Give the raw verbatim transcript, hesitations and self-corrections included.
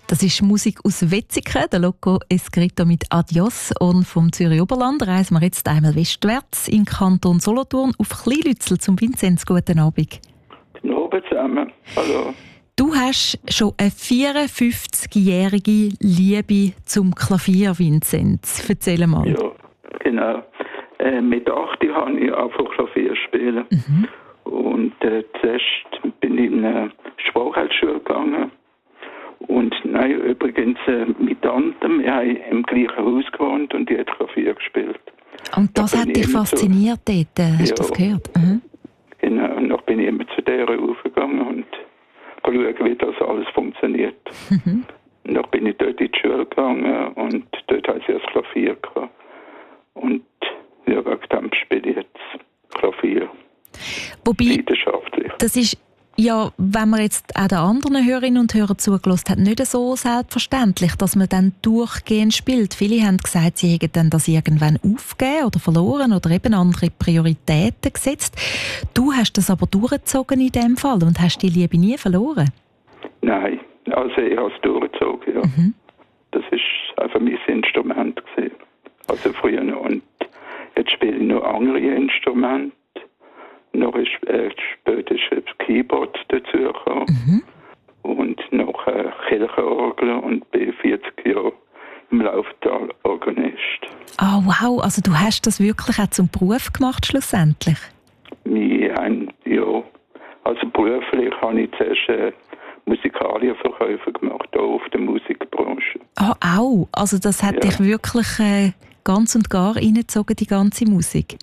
Das ist Musik aus Wetzikon, der Loco Escrito mit Adios. Und vom Zürich Oberland reisen wir jetzt einmal westwärts in den Kanton Solothurn auf Kleinlützel zum Vinzenz. Guten Abend. Guten Abend zusammen. Hallo. Du hast schon eine vierundfünfzigjährige Liebe zum Klavier, Vinzenz. Erzähl mal. Ja, genau. Äh, mit acht habe ich einfach Klavier spielen. Mhm. Und äh, zuerst bin ich in eine Sprachschule gegangen. Und nein, übrigens äh, mit Tante, wir haben im gleichen Haus gewohnt und die hat Klavier gespielt. Und das da hat dich fasziniert so, dort, hast ja, du das gehört? Mhm. Genau, und dann bin ich immer zu der raufgegangen und schauen, wie das alles funktioniert. Mhm. Und dann bin ich dort in die Schule gegangen und dort hatte ich das Klavier gehabt. Und ja, wegen dem spiele ich jetzt Klavier. Wobei, leidenschaftlich. Das ist ja, wenn man jetzt auch den anderen Hörerinnen und Hörern zugelassen hat, nicht so selbstverständlich, dass man dann durchgehend spielt. Viele haben gesagt, sie hätten dann das irgendwann aufgegeben oder verloren oder eben andere Prioritäten gesetzt. Du hast das aber durchgezogen in dem Fall und hast die Liebe nie verloren? Nein, also ich habe es durchgezogen, ja. Mhm. Das war einfach mein Instrument gewesen. Also früher noch. Und jetzt spiele ich noch andere Instrumente. Noch ist, äh, später ist das Keyboard dazu gekommen. Mhm. Und noch äh, Kirchenorgel und bin vierzig Jahre im Lauftal Organist. Ah, oh, wow, also du hast das wirklich auch zum Beruf gemacht schlussendlich? Wir haben, ja, also beruflich habe ich zuerst äh, Musikalierverkäufe gemacht, auch auf der Musikbranche. Ah, oh, auch? Also das hat ja. dich wirklich äh, ganz und gar reingezogen, die ganze Musik?